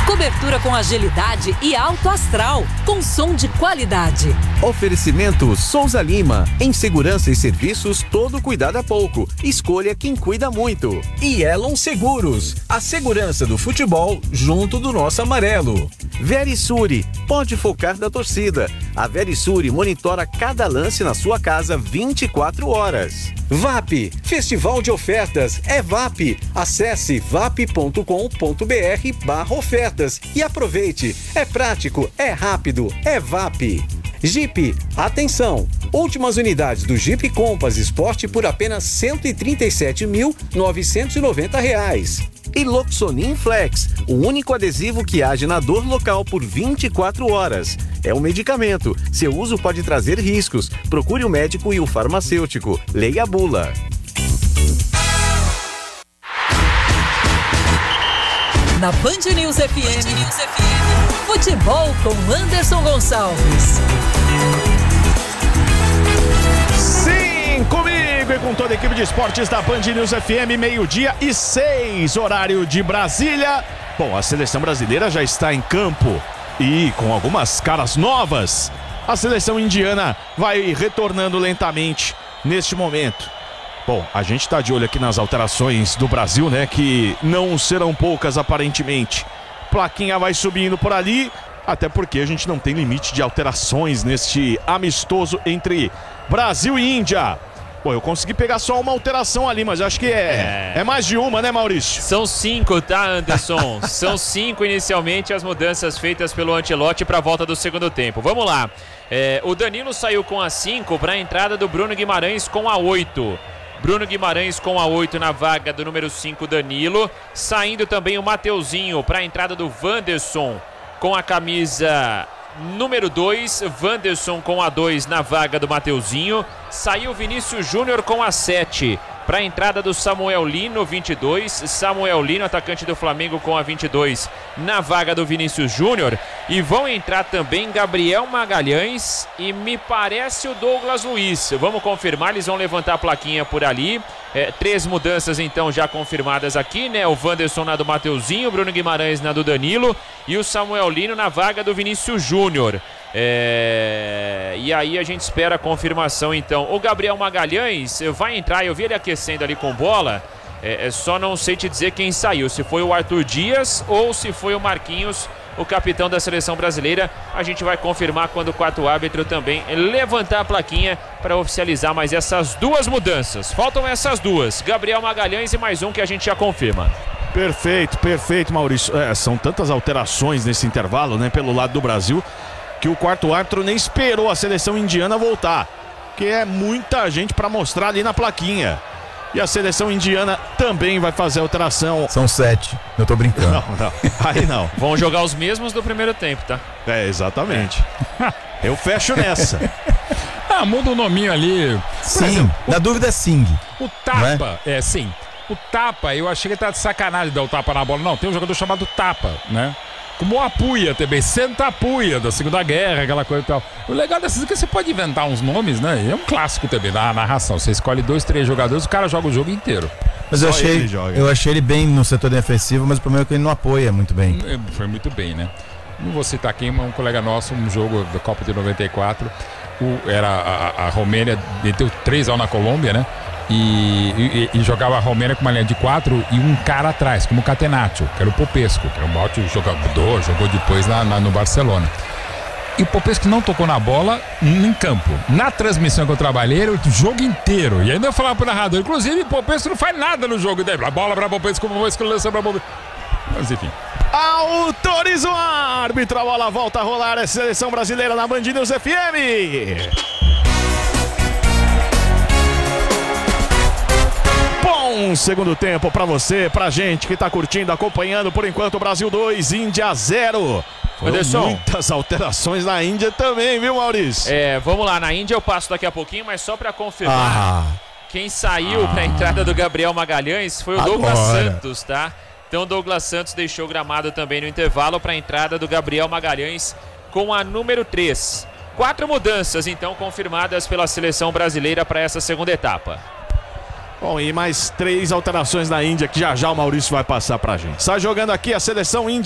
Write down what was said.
Cobertura com agilidade e alto astral, com som de qualidade. Oferecimento Souza Lima. Em segurança e serviços, todo cuidado é pouco. Escolha quem cuida muito. E Elon Seguros. A segurança do futebol junto do nosso amarelo. Verisure. Pode focar da torcida. A Verisure monitora cada lance na sua casa 24 horas. VAP. Festival de Ofertas. É VAP. Acesse vap.com.br/ofertas e aproveite. É prático, é rápido, é VAP. Jeep, atenção! Últimas unidades do Jeep Compass Sport por apenas R$ 137.990. E Loxonin Flex, o único adesivo que age na dor local por 24 horas. É um medicamento. Seu uso pode trazer riscos. Procure o médico e o farmacêutico. Leia a bula. Na Band News FM, futebol com Anderson Gonçalves. Sim, comigo e com toda a equipe de esportes da Band News FM, 12:06, horário de Brasília. Bom, a seleção brasileira já está em campo e com algumas caras novas. A seleção indiana vai retornando lentamente neste momento. Bom, a gente está de olho aqui nas alterações do Brasil, né? Que não serão poucas aparentemente. Plaquinha vai subindo por ali, até porque a gente não tem limite de alterações neste amistoso entre Brasil e Índia. Pô, eu consegui pegar só uma alteração ali, mas acho que é mais de uma, né, Maurício? São 5, tá, Anderson? São 5 inicialmente as mudanças feitas pelo Ancelotti para a volta do segundo tempo. Vamos lá. O Danilo saiu com a 5 para a entrada do Bruno Guimarães com a 8. Bruno Guimarães com a 8 na vaga do número 5, Danilo. Saindo também o Mateuzinho para a entrada do Wanderson com a camisa número 2. Wanderson com a 2 na vaga do Mateuzinho. Saiu Vinícius Júnior com a 7 para a entrada do Samuel Lino, 22. Samuel Lino, atacante do Flamengo, com a 22 na vaga do Vinícius Júnior. E vão entrar também Gabriel Magalhães e me parece o Douglas Luiz. Vamos confirmar, eles vão levantar a plaquinha por ali. 3 mudanças então já confirmadas aqui, né? O Wanderson na do Mateuzinho, o Bruno Guimarães na do Danilo e o Samuel Lino na vaga do Vinícius Júnior. E aí a gente espera a confirmação então. O Gabriel Magalhães vai entrar, eu vi ele aquecendo ali com bola. Só não sei te dizer quem saiu, se foi o Arthur Dias ou se foi o Marquinhos, o capitão da seleção brasileira. A gente vai confirmar quando o quarto árbitro também levantar a plaquinha para oficializar mais essas 2 mudanças. Faltam essas 2, Gabriel Magalhães e mais um que a gente já confirma. Perfeito, Maurício. São tantas alterações nesse intervalo, né, pelo lado do Brasil, que o quarto árbitro nem esperou a seleção indiana voltar, que é muita gente para mostrar ali na plaquinha. E a seleção indiana também vai fazer a alteração. São 7, eu tô brincando. Não, aí não. Vão jogar os mesmos do primeiro tempo, tá? Exatamente. Eu fecho nessa. Muda o nominho ali. Sim, na dúvida é Sing. O Tapa, sim. O Tapa, eu achei que ele tá de sacanagem de dar o tapa na bola. Não, tem um jogador chamado Tapa, né? Como o Apuia também, Santa Apuia da Segunda Guerra, aquela coisa e tal. O legal dessas é que você pode inventar uns nomes, né? É um clássico também na narração. Você escolhe 2, 3 jogadores, o cara joga o jogo inteiro. Mas eu achei ele bem no setor defensivo, mas o problema é que ele não apoia muito bem. Foi muito bem, né? Não vou citar aqui, um colega nosso, um jogo da Copa de 94, a Romênia meteu 3-1 na Colômbia, né? E jogava a Romênia com uma linha de 4 e um cara atrás, como o Catenaccio, que era o Popesco, que era um ótimo jogador, jogou depois no Barcelona. E o Popesco não tocou na bola em campo. Na transmissão que eu trabalhei, o jogo inteiro. E ainda eu falava pro narrador, inclusive o Popesco não faz nada no jogo. A bola pra Popesco, o Popesco lança pra Popesco. Mas enfim. Autoriza o árbitro, a bola volta a rolar, é seleção brasileira na Band News FM. Bom segundo tempo pra você, pra gente que tá curtindo, acompanhando. Por enquanto, Brasil 2, Índia 0. Anderson, muitas alterações na Índia também, viu, Maurício? Vamos lá, na Índia eu passo daqui a pouquinho, mas só pra confirmar. Quem saiu pra entrada do Gabriel Magalhães foi o Douglas Santos, tá? Então o Douglas Santos deixou o gramado também no intervalo pra entrada do Gabriel Magalhães com a número 3. 4 mudanças, então, confirmadas pela seleção brasileira para essa segunda etapa. Bom, e mais 3 alterações na Índia que já o Maurício vai passar pra gente. Está jogando aqui a seleção índia.